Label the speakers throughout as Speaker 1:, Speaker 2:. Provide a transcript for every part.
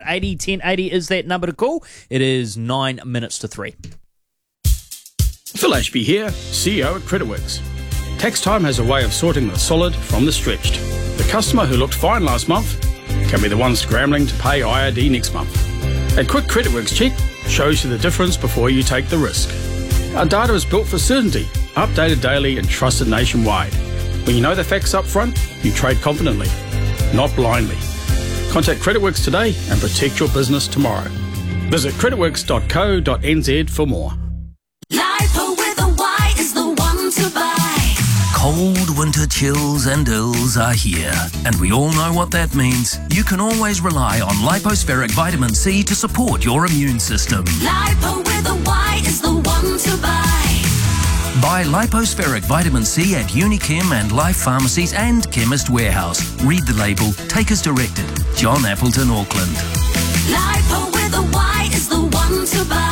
Speaker 1: 80 1080 is that number to call. It is 9 minutes to 3.
Speaker 2: Phil Ashby here, CEO at CreditWorks. Tax time has a way of sorting the solid from the stretched. The customer who looked fine last month can be the one scrambling to pay IRD next month. A quick CreditWorks check shows you the difference before you take the risk. Our data is built for certainty, updated daily and trusted nationwide. When you know the facts up front, you trade confidently, not blindly. Contact CreditWorks today and protect your business tomorrow. Visit creditworks.co.nz for more.
Speaker 3: Lipo with a Y is the one to buy.
Speaker 4: Cold winter chills and ills are here, and we all know what that means. You can always rely on Lipospheric Vitamin C to support your immune system.
Speaker 3: Lipo with a Y is the one to buy.
Speaker 4: Buy Lipospheric Vitamin C at Unichem and Life Pharmacies and Chemist Warehouse. Read the label, take as directed. John Appleton, Auckland.
Speaker 3: Lipo with a Y is the one to buy.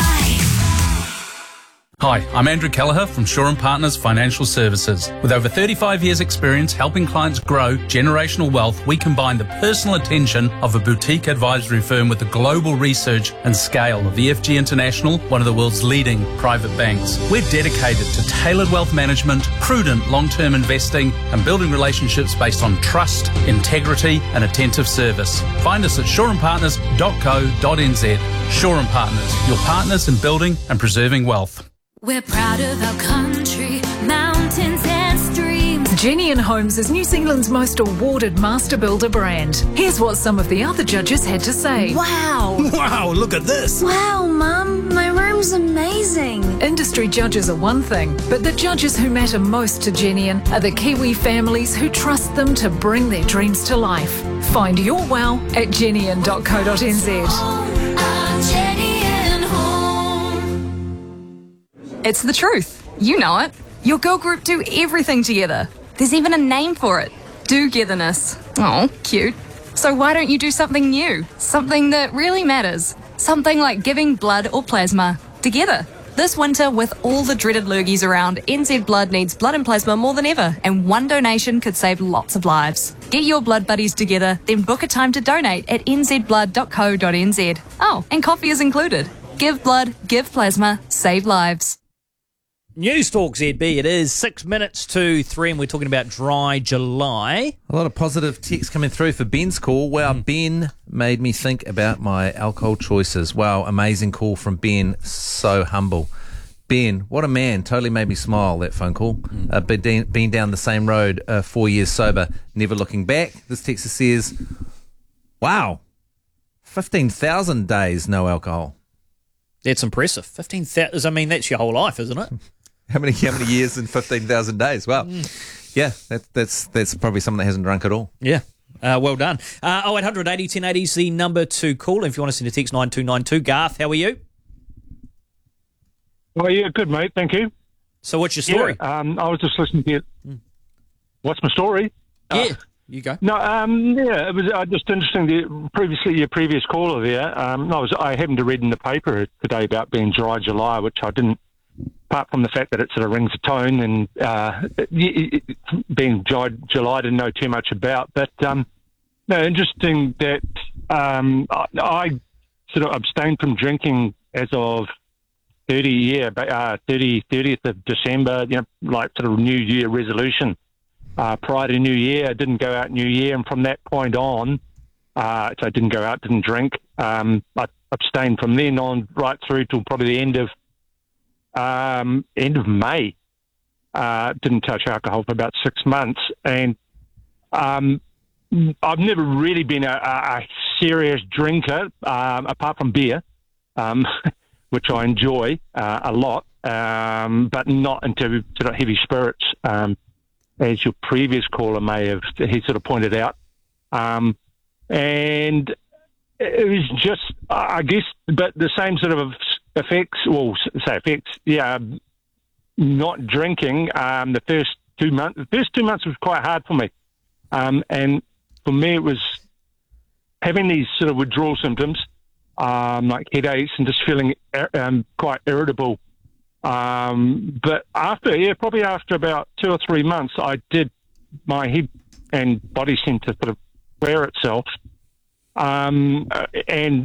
Speaker 5: Hi, I'm Andrew Kelleher from Shaw & Partners Financial Services. With over 35 years' experience helping clients grow generational wealth, we combine the personal attention of a boutique advisory firm with the global research and scale of EFG International, one of the world's leading private banks. We're dedicated to tailored wealth management, prudent long-term investing, and building relationships based on trust, integrity, and attentive service. Find us at shawandpartners.co.nz. Shaw & Partners, your partners in building and preserving wealth.
Speaker 3: We're proud of our country, mountains and streams.
Speaker 6: Genian Homes is New Zealand's most awarded master builder brand. Here's what some of the other judges had to say.
Speaker 7: Wow!
Speaker 8: Wow, look at this!
Speaker 7: Wow, Mum, my room's amazing.
Speaker 6: Industry judges are one thing, but the judges who matter most to Genian are the Kiwi families who trust them to bring their dreams to life. Find your wow at genian.co.nz.
Speaker 9: It's the truth. You know it. Your girl group do everything together. There's even a name for it. Do-getherness. Oh, cute. So why don't you do something new? Something that really matters. Something like giving blood or plasma together. This winter, with all the dreaded lurgies around, NZ Blood needs blood and plasma more than ever, and one donation could save lots of lives. Get your blood buddies together, then book a time to donate at nzblood.co.nz. Oh, and coffee is included. Give blood, give plasma, save lives.
Speaker 1: News Talk ZB, it is 6 minutes to 3 and we're talking about dry July.
Speaker 10: A lot of positive text coming through for Ben's call. Wow, Ben made me think about my alcohol choices. Wow, amazing call from Ben, so humble. Ben, what a man, totally made me smile, that phone call. Been down the same road, 4 years sober, never looking back. This texter says, wow, 15,000 days no alcohol.
Speaker 1: That's impressive. 15,000, I mean, that's your whole life, isn't it?
Speaker 10: How many years in 15,000 days? Wow. Yeah, that's probably someone that hasn't drunk at all.
Speaker 1: Yeah. Well done. 0800 80 1080 is the number to call. And if you want to send a text, 9292. Garth, how are you?
Speaker 11: Oh, yeah, good, mate. Thank you.
Speaker 1: So what's your story?
Speaker 11: Yeah, I was just listening to it. What's my story?
Speaker 1: Yeah, you go.
Speaker 11: No, yeah, it was just interesting. Your previous caller there, I happened to read in the paper today about being dry July, which I didn't, apart from the fact that it sort of rings a tone, and being dry July, I didn't know too much about. But no, interesting that I sort of abstained from drinking as of 30th of December, like sort of New Year resolution. Prior to New Year, I didn't go out New Year, and from that point on, so I didn't go out, didn't drink. I abstained from then on right through till probably the end of May. Didn't touch alcohol for about 6 months, and I've never really been a serious drinker, apart from beer, which I enjoy a lot, but not into sort of heavy spirits. As your previous caller he sort of pointed out. And it was just, I guess, but the same sort of effects, not drinking, the first 2 months. The first 2 months was quite hard for me. And for me, it was having these sort of withdrawal symptoms, like headaches and just feeling quite irritable. But probably after about 2 or 3 months, my head and body seemed to sort of clear itself. And